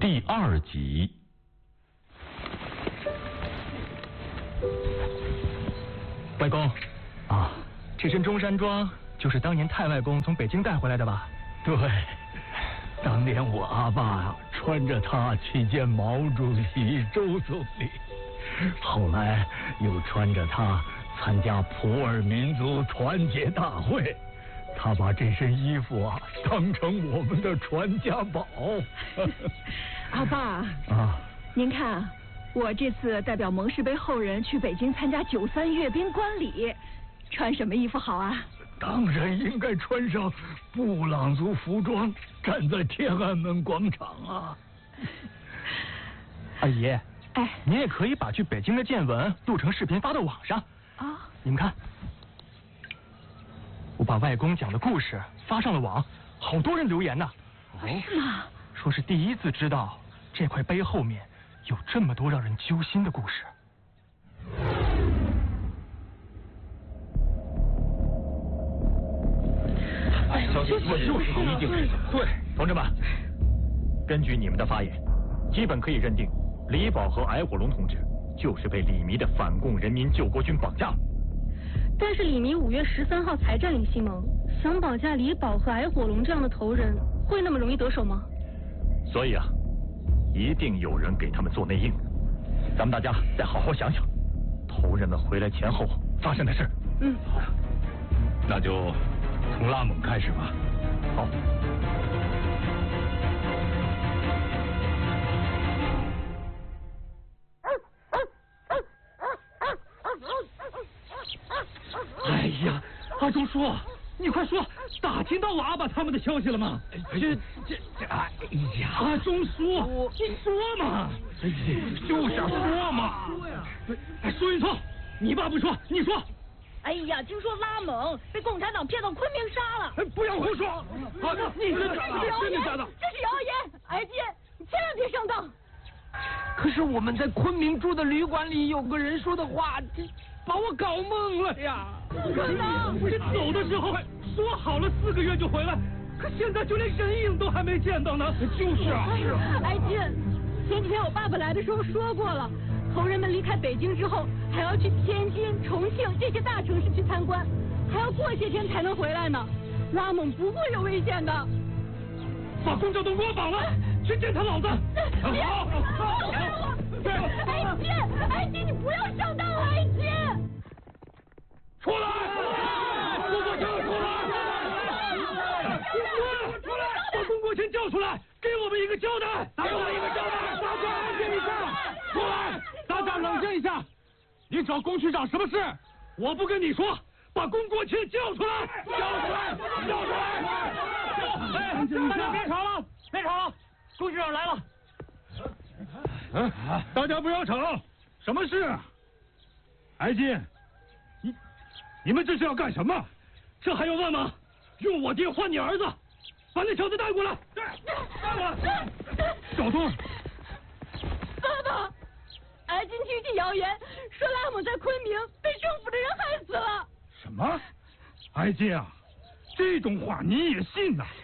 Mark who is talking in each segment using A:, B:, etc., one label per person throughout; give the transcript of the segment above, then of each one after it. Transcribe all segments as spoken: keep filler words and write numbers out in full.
A: 第二集。
B: 外公，
C: 啊，
B: 这身中山装就是当年太外公从北京带回来的吧？
C: 对，当年我阿爸穿着它去见毛主席、周总理，后来又穿着它参加普洱民族团结大会。他把这身衣服啊当成我们的传家宝。
D: 阿爸
C: 啊，
D: 您看，我这次代表蒙氏辈后人去北京参加九三阅兵观礼，穿什么衣服好啊？
C: 当然应该穿上布朗族服装，站在天安门广场啊。
B: 阿姨，
D: 哎，
B: 您也可以把去北京的见闻录成视频发到网上
D: 啊。
B: 你们看，我把外公讲的故事发上了网，好多人留言呢。
D: 哦，是吗？
B: 说是第一次知道这块碑后面有这么多让人揪心的故事。
C: 哎，小姐，我就是一定是
B: 对，同志们，根据你们的发言，基本可以认定李宝和矮火龙同志就是被李弥的反共人民救国军绑架了。
E: 但是李弥五月十三号才占领西蒙，想绑架李宝和矮火龙这样的头人，会那么容易得手吗？
B: 所以啊，一定有人给他们做内应。咱们大家再好好想想，头人们回来前后发生的事。
E: 嗯，
C: 那就从拉蒙开始吧。
B: 好。
F: 哎呀，阿忠叔，你快说，打听到我阿爸他们的消息了吗？
C: 这这这，哎呀，
F: 阿忠叔，你说嘛！
C: 哎呀，就想说嘛。
F: 说呀！哎，苏云聪，你爸不说，你说。
E: 哎呀，听说拉蒙被共产党骗到昆明杀了。
F: 哎，不要胡说！啊，你这
E: 这是谣言，
F: 真的假的？
E: 这是谣言！矮金，你千万别上当。
G: 可是我们在昆明住的旅馆里有个人说的话，这把我搞懵了呀！
E: 不可能！
F: 这走的时候说好了四个月就回来，可现在就连人影都还没见到呢。
C: 就是啊，是啊。
E: 矮金，前几天我爸爸来的时候说过了，头人们离开北京之后，还要去天津、重庆这些大城市去参观，还要过些天才能回来呢。拉蒙不会有危险的。
F: 把龚兆东给我绑了，去见他老子！
E: 别！
F: 好，
E: 矮金，矮金，你不要上当了，矮金！
F: 出来！龚国强，出来！出来！把龚国强叫出来，给我们一个交代！给我们一个交代！大家安静一下！出来！大家冷静一下！你找龚区长什么事？我不跟你说，把龚国强叫出来！叫出来！叫出来！哎，大家别吵了，别吵了，龚局长来了。嗯，大家不要吵，什么事？矮金，你你们这是要干什么？这还用问吗？用我爹换你儿子，把那小子带过来。对，带过来。小东，
E: 爸爸，矮金听信谣言，说拉蒙在昆明被政府的人害死了。
F: 什么？矮金啊，这种话你也信呐？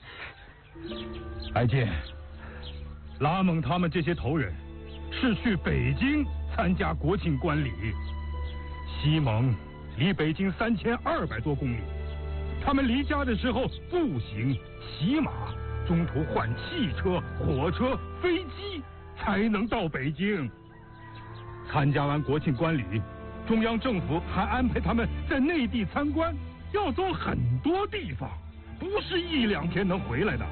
F: 矮金，拉蒙他们这些头人是去北京参加国庆观礼，西蒙离北京三千二百多公里，他们离家的时候步行、骑马，中途换汽车、火车、飞机才能到北京。参加完国庆观礼，中央政府还安排他们在内地参观，要走很多地方，不是一两天能回来的。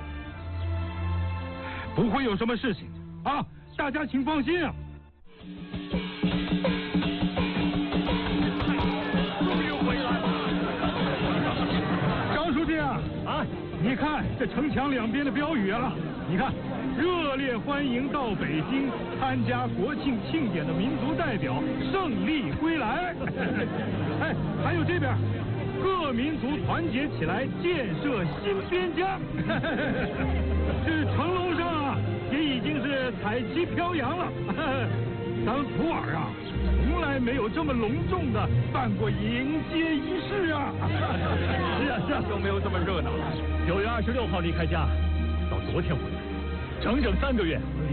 F: 不会有什么事情啊，大家请放心啊。终于回来了，张书记啊啊！你看这城墙两边的标语啊，你看，热烈欢迎到北京参加国庆庆典的民族代表胜利归来。哎，还有这边，各民族团结起来建设新边疆。这城楼上啊，也已经是彩旗飘扬了。咱们普洱啊，从来没有这么隆重的办过迎接仪式啊。是啊是啊，就没有这么热闹了。九月二十六号离开家，到昨天回来，整整三个月，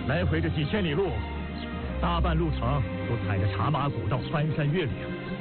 B: 来回这几千里路，大半路程都踩着茶马古道翻山越岭，